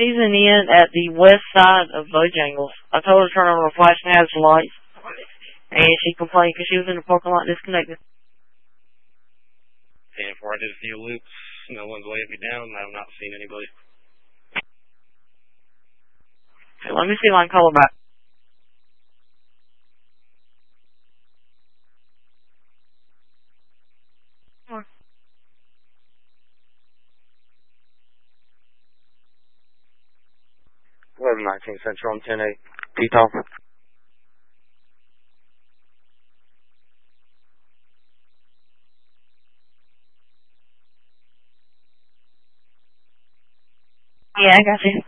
He's in at the west side of Bojangles. I told her to turn on her flashing hazard lights, and she complained because she was in the parking lot disconnected. 10-4, I did a few loops. No one's waved me down, and I've not seen anybody. Okay, let me see if I can call her back. Come on. 1119 Central on 10-8. T-Tom. Yeah, I got you.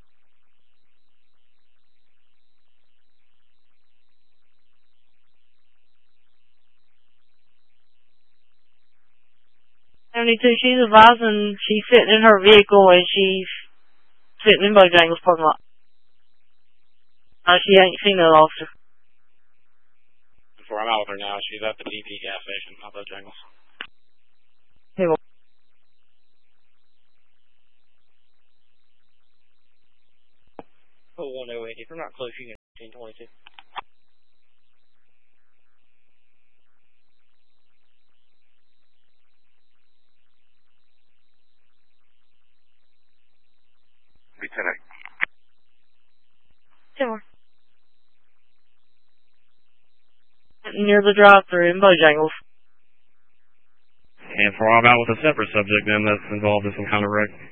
She's advising she's sitting in her vehicle and she's sitting in Bojangles parking lot. She ain't seen an officer. Before I'm out with her now, she's at the DP gas station, not Bojangles. Hey, well. Oh, 108. If you're not close, you can 1022. Be 10-8. Sure. Near the drive-thru in Bojangles. And for I'm out with a separate subject then that's involved in some kind of wreck.